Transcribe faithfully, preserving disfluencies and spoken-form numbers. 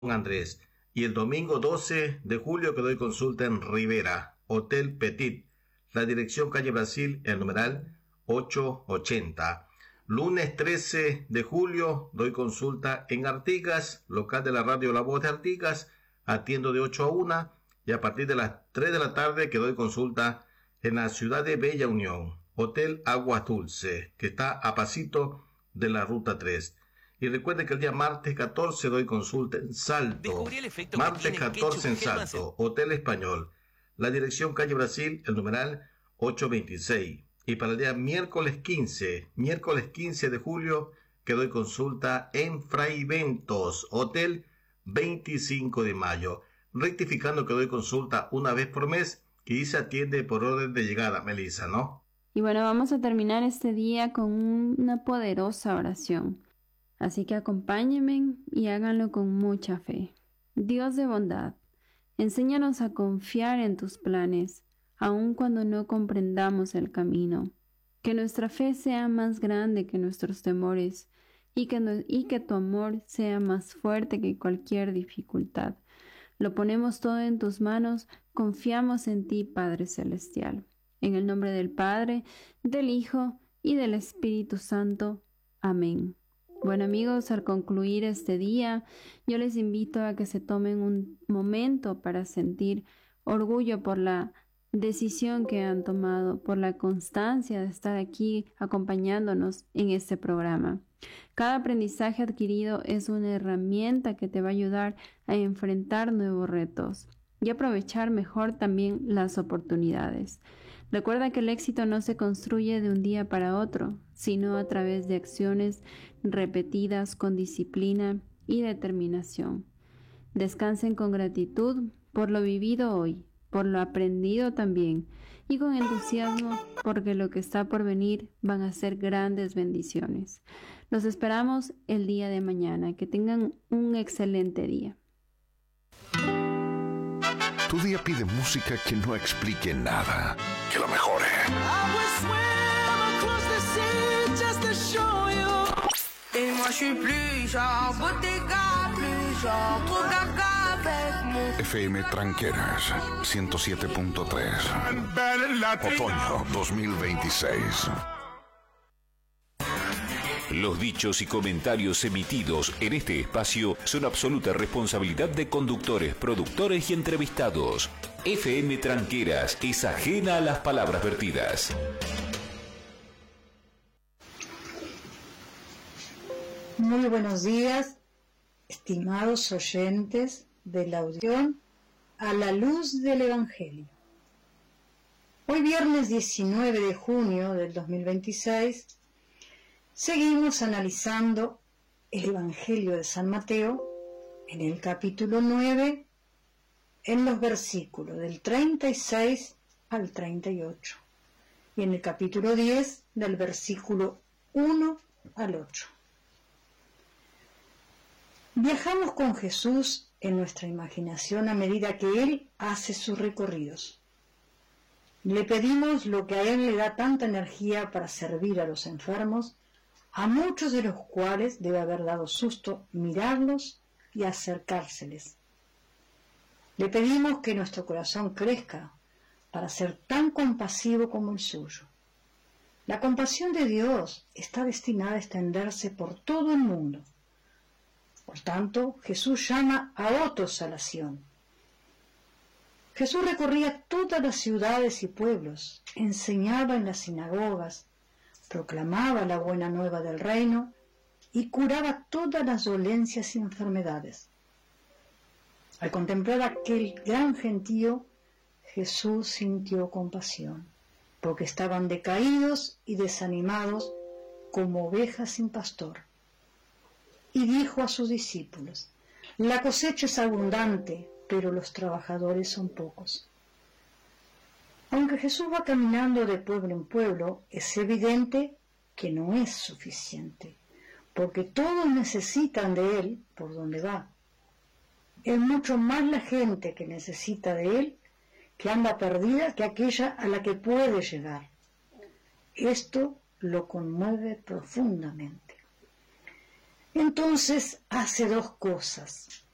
Andrés. Y el domingo doce de julio que doy consulta en Rivera, Hotel Petit, la dirección calle Brasil, el numeral ochocientos ochenta. Lunes trece de julio doy consulta en Artigas, local de la radio La Voz de Artigas, atiendo de ocho a una, y a partir de las tres de la tarde que doy consulta en la ciudad de Bella Unión, Hotel Aguas Dulce, que está a pasito de la ruta tres. Y recuerde que el día martes catorce doy consulta en Salto. Martes catorce en Salto, Hotel Español. La dirección calle Brasil, el numeral ochocientos veintiséis. Y para el día miércoles quince, miércoles quince de julio, que doy consulta en Fraiventos, Hotel veinticinco de mayo. Rectificando que doy consulta una vez por mes, y se atiende por orden de llegada, Melissa, ¿no? Y bueno, vamos a terminar este día con una poderosa oración. Así que acompáñenme y háganlo con mucha fe. Dios de bondad, enséñanos a confiar en tus planes, aun cuando no comprendamos el camino. Que nuestra fe sea más grande que nuestros temores y que, no, y que tu amor sea más fuerte que cualquier dificultad. Lo ponemos todo en tus manos, confiamos en ti, Padre Celestial. En el nombre del Padre, del Hijo y del Espíritu Santo. Amén. Bueno amigos, al concluir este día, yo les invito a que se tomen un momento para sentir orgullo por la decisión que han tomado, por la constancia de estar aquí acompañándonos en este programa. Cada aprendizaje adquirido es una herramienta que te va a ayudar a enfrentar nuevos retos y aprovechar mejor también las oportunidades. Recuerda que el éxito no se construye de un día para otro, sino a través de acciones repetidas con disciplina y determinación. Descansen con gratitud por lo vivido hoy, por lo aprendido también, y con entusiasmo porque lo que está por venir van a ser grandes bendiciones. Los esperamos el día de mañana. Que tengan un excelente día. Tu día pide música que no explique nada, que lo mejore. F M Tranqueras ciento siete punto tres. Otoño dos mil veintiséis. Los dichos y comentarios emitidos en este espacio son absoluta responsabilidad de conductores, productores y entrevistados. F M Tranqueras es ajena a las palabras vertidas. Muy buenos días, estimados oyentes de la audición a la luz del Evangelio. Hoy viernes diecinueve de junio del dos mil veintiséis, seguimos analizando el Evangelio de San Mateo en el capítulo nueve, en los versículos del treinta y seis al treinta y ocho, y en el capítulo diez, del versículo uno al ocho. Viajamos con Jesús en nuestra imaginación a medida que Él hace sus recorridos. Le pedimos lo que a Él le da tanta energía para servir a los enfermos, a muchos de los cuales debe haber dado susto mirarlos y acercárseles. Le pedimos que nuestro corazón crezca para ser tan compasivo como el suyo. La compasión de Dios está destinada a extenderse por todo el mundo. Por tanto, Jesús llama a otros a la acción. Jesús recorría todas las ciudades y pueblos, enseñaba en las sinagogas, proclamaba la buena nueva del reino y curaba todas las dolencias y enfermedades. Al contemplar aquel gran gentío, Jesús sintió compasión, porque estaban decaídos y desanimados como ovejas sin pastor. Y dijo a sus discípulos: la cosecha es abundante, pero los trabajadores son pocos. Aunque Jesús va caminando de pueblo en pueblo, es evidente que no es suficiente, porque todos necesitan de Él por donde va. Es mucho más la gente que necesita de Él, que anda perdida, que aquella a la que puede llegar. Esto lo conmueve profundamente. Entonces hace dos cosas.